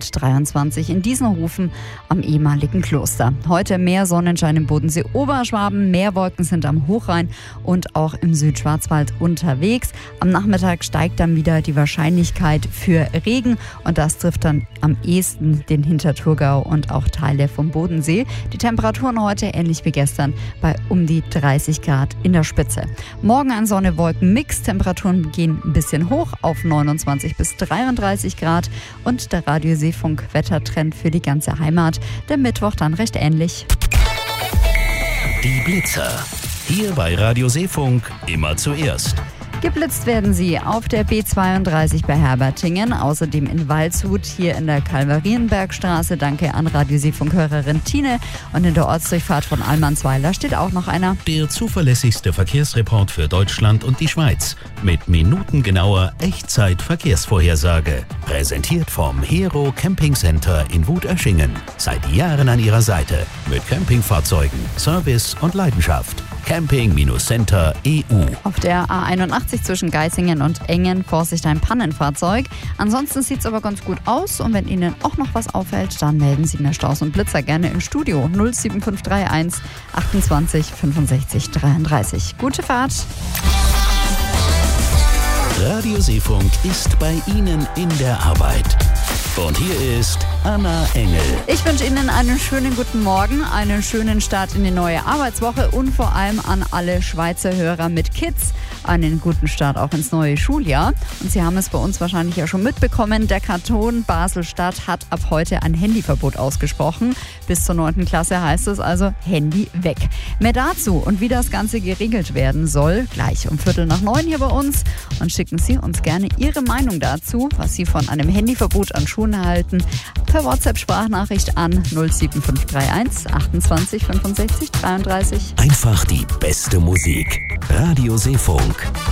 und 23 in Diesenhofen am ehemaligen Kloster. Heute mehr Sonnenschein im Bodensee Oberschwaben, mehr Wolken sind am Hochrhein und auch im Südschwarzwald unterwegs. Am Nachmittag steigt dann wieder die Wahrscheinlichkeit für Regen und das trifft dann am ehesten den Hinterthurgau und auch Teile vom Bodensee. Die Temperaturen heute ähnlich wie gestern bei um die 30 Grad in der Spitze. Morgen ein Sonne-Wolken-Mix, Temperaturen gehen ein bisschen hoch auf 29 bis 33 Grad und der Radio Seefunk Wettertrend für die ganze Heimat. Der Mittwoch dann recht ähnlich. Die Blitzer. Hier bei Radio Seefunk immer zuerst. Geblitzt werden sie auf der B32 bei Herbertingen, außerdem in Waldshut, hier in der Kalvarienbergstraße. Danke an Radio Seefunk-Hörerin Tine. Und in der Ortsdurchfahrt von Allmannsweiler steht auch noch einer. Der zuverlässigste Verkehrsreport für Deutschland und die Schweiz. Mit minutengenauer Echtzeit-Verkehrsvorhersage. Präsentiert vom Hero Camping Center in Wutöschingen. Seit Jahren an ihrer Seite. Mit Campingfahrzeugen, Service und Leidenschaft. Camping-Center EU. Auf der A81 zwischen Geisingen und Engen Vorsicht ein Pannenfahrzeug. Ansonsten sieht es aber ganz gut aus und wenn Ihnen auch noch was auffällt, dann melden Sie mir Staus und Blitzer gerne im Studio 07531 28 65 33. Gute Fahrt! Radio Seefunk ist bei Ihnen in der Arbeit. Und hier ist Anna Engel. Ich wünsche Ihnen einen schönen guten Morgen, einen schönen Start in die neue Arbeitswoche und vor allem an alle Schweizer Hörer mit Kids einen guten Start auch ins neue Schuljahr. Und Sie haben es bei uns wahrscheinlich ja schon mitbekommen, der Kanton Basel-Stadt hat ab heute ein Handyverbot ausgesprochen. Bis zur 9. Klasse heißt es also Handy weg. Mehr dazu und wie das Ganze geregelt werden soll, gleich um 8:45 hier bei uns. Und schicken Sie uns gerne Ihre Meinung dazu, was Sie von einem Handyverbot an Schulen halten, per WhatsApp-Sprachnachricht an 07531 28 65 33. Einfach die beste Musik. Radio Seefunk.